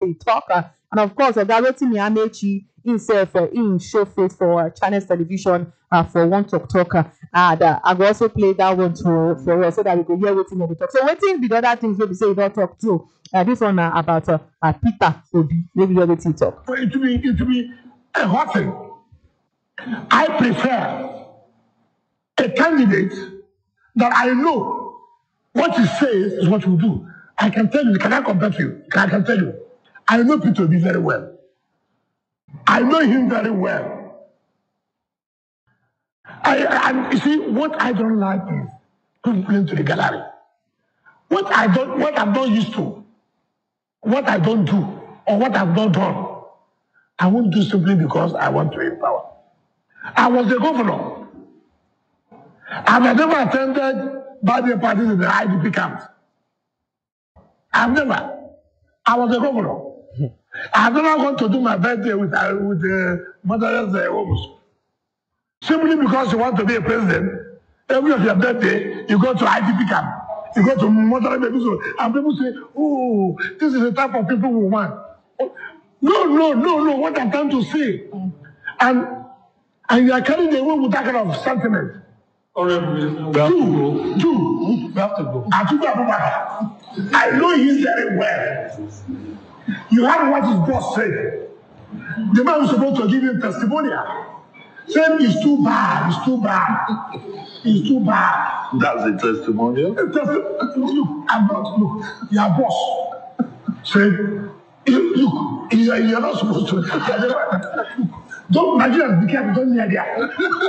they talk. And of course, Rotimi Amechi himself in show face for Channels Television for one talk. And I will also play that one for us so that we can hear waiting on the talk. So waiting the other things we say we don't talk too. This one about Peter Obi. Maybe you're waiting to talk. For it to be a hot thing. I prefer a candidate that I know what he says is what he will do. I can tell you, can I compare to you? I can tell you. I know Peter Obi very well. I know him very well. You see, what I don't like is going to the gallery. What I'm not used to, what I don't do, or what I've not done, I won't do simply because I want to empower. I was the governor. And I never attended birthday parties in the IDP camps. I've never. I was the governor. I've never gone to do my birthday with the motherless homes. Simply because you want to be a president, every of your birthday, you go to IDP camp. You go to motherless babies, and people say, oh, this is the type of people we want. No, what I'm trying to say. And you are carrying away with that kind of sentiment. We have to go. I know him very well. You heard what his boss said. The man was supposed to give him testimonial. Saying it's too bad, it's too bad. It's too bad. That's a testimonial? Look, your boss said, look, you're not supposed to. Don't Nigerians be careful, don't near there.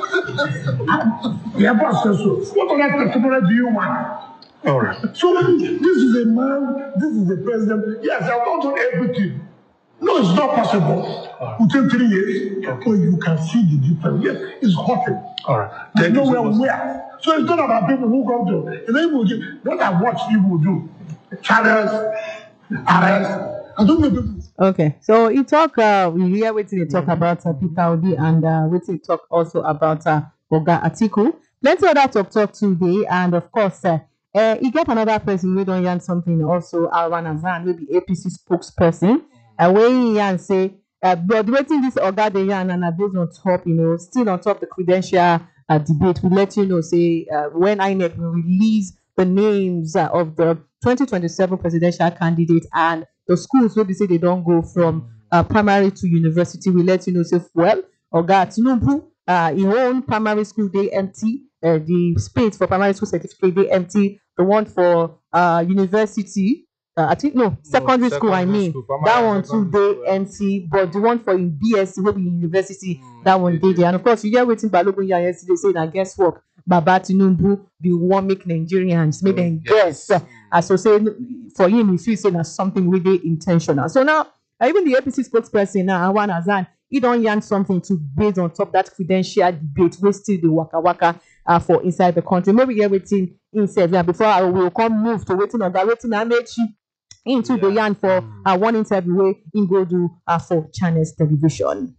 Your boss says so. What other testimonial do you want? All right. So this is a man, this is the president. Yes, I've not done everything. No, it's not possible. Within 3 years, okay. You can see the difference. Yes, it's hot. All right. There's nowhere where. So it's not about people who come to. What I watch people do. Channels, arrest. I don't know people. Okay, so he talk. We hear what they talk about Peter Obi and what they talk also about Oga Atiku. Plenty other talk today, and of course, he get another person we don't yarn something also. Alwan Azan will be APC spokesperson. Where he yarn say, but waiting this Oga the yarn and based on top, still on top the credential debate. We let you know say when INEC will release the names of the 2027 presidential candidate and the schools where they say they don't go from primary to university, we let you know say well, Oga Tinubu, his own primary school they empty, the space for primary school certificate they empty, the one for university, I think secondary school I mean, that one too they empty, but the one for in BSc will be university, that one they there. And of course you hear waiting Balogun yesterday saying that guess what? Baba Tinubu, the one make Nigerians make them guess. So say for him, we feel saying that's something really intentional. So now, even the APC spokesperson now, Alwan Azan, he don't yarn something to based on top that credential debate. We still the waka for inside the country. Maybe we get waiting inside before I will come move to waiting on that waiting and make into the yarn for one interview where he go do for Channels Television.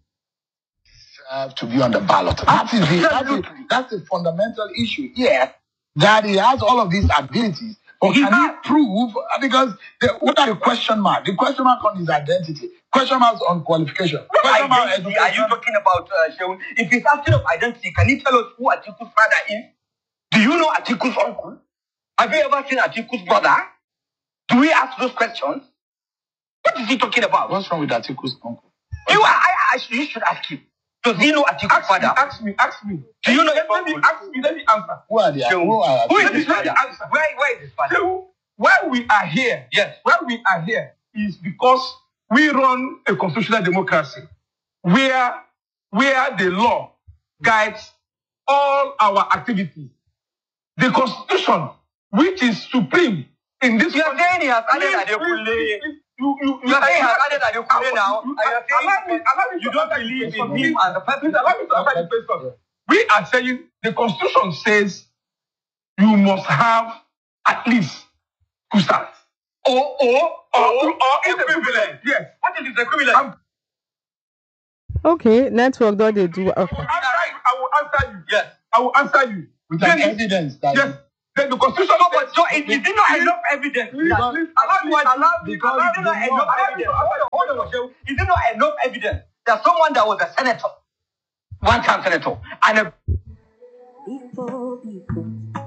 To be on the ballot. That's the fundamental issue here. That he has all of these abilities, but can he prove? Because what are the question mark? The question mark on his identity. Question marks on qualification. What identity are you talking about, Sheun? If he's asking of identity, can you tell us who Atiku's father is? Do you know Atiku's uncle? Have you ever seen Atiku's brother? Do we ask those questions? What is he talking about? What's wrong with Atiku's uncle? You should ask him. Does he know Atiku's father? Ask me. Do you know his Let me answer. Who are they? Who is his father? Where is his father? So, why we are here? Yes. Why we are here is because we run a constitutional democracy where the law guides all our activities. The Constitution, which is supreme in this country. You're saying he has added Adekunle. You're saying he has added Adekunle now. You don't believe in him as a person. Allow me to answer the question. We are saying the Constitution says you must have at least 2 stars. Or equivalent. Yes. What is the equivalent? Okay, network don't they do? Okay. I will answer you. Yes. I will answer you. With an evidence that yes. Then the Constitution. No, but so it is not enough evidence. Please, allow me enough evidence. evidence that someone that was a senator, one-time senator, and a People,